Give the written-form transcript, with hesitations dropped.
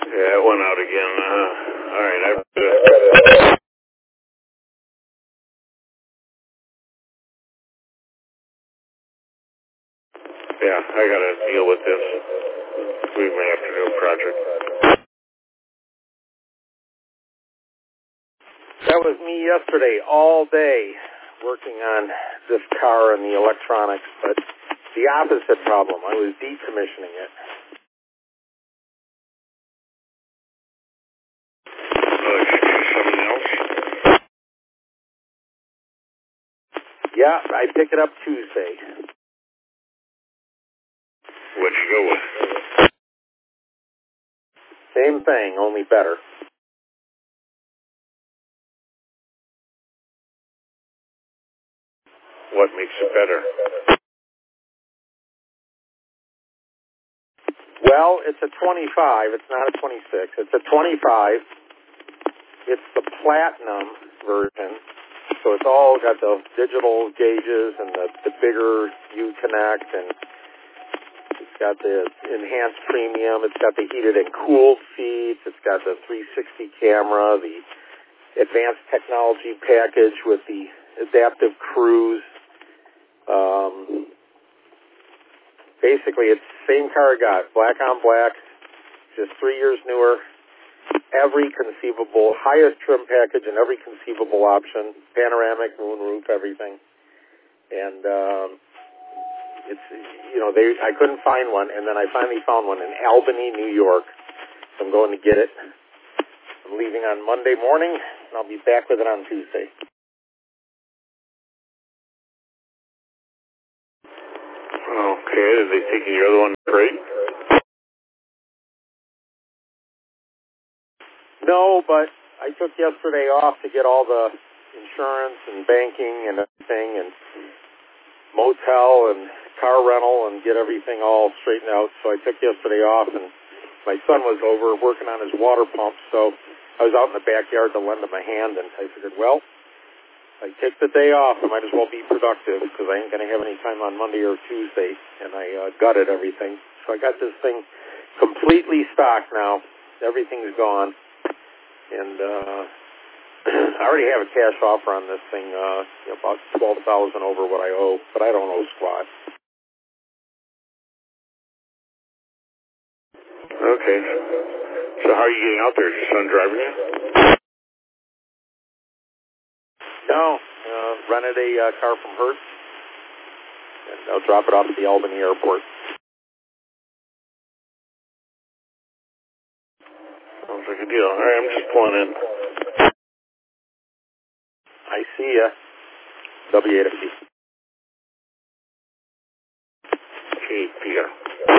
Yeah, it went out again. All right, yeah, I got to deal with this. We may have to do a project. That was me yesterday, all day, working on this car and the electronics, but the opposite problem. I was decommissioning it. Something else? Yeah, I pick it up Tuesday. What'd you go with? Same thing, only better. What makes it better? Well, it's a 25. It's not a 26. It's a 25. It's the platinum version. So it's all got the digital gauges and the bigger U-Connect, and it's got the enhanced premium. It's got the heated and cooled seats. It's got the 360 camera, the advanced technology package with the adaptive cruise. Basically, it's the same car I got, black on black, just 3 years newer. Every conceivable, highest trim package and every conceivable option, panoramic, moonroof, everything. And it's, I couldn't find one, and then I finally found one in Albany, New York. So I'm going to get it. I'm leaving on Monday morning, and I'll be back with it on Tuesday. Okay, are they taking your other one great? No, but I took yesterday off to get all the insurance and banking and everything and motel and car rental and get everything all straightened out. So I took yesterday off, and my son was over working on his water pump, so I was out in the backyard to lend him a hand, and I figured, well, I take the day off, I might as well be productive because I ain't going to have any time on Monday or Tuesday, and I gutted everything. So I got this thing completely stocked now. Everything's gone. And I already have a cash offer on this thing, about $12,000 over what I owe, but I don't owe squat. Okay. So how are you getting out there? Is your son driving you? No, rented a car from Hertz, and I'll drop it off at the Albany airport. Sounds like a deal. All right, I'm just pulling in. I see ya. W8FD. Okay, Peter.